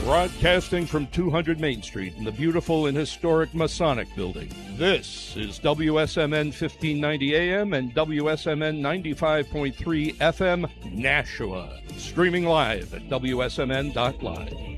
Broadcasting from 200 Main Street in the beautiful and historic Masonic Building, this is WSMN 1590 AM and WSMN 95.3 FM, Nashua. Streaming live at WSMN.live.